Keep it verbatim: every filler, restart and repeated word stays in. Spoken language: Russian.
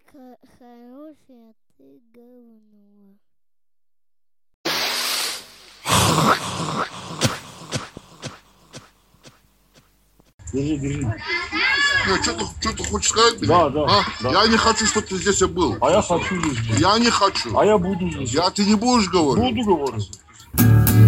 хороший, а ты говно. Держи, держи. Нет, что ты, что ты хочешь сказать мне? Да, да, А? да. Я не хочу, чтобы ты здесь был. А я хочу здесь быть. Я не хочу. А я буду здесь. Я, ты не будешь говорить? Буду говорить.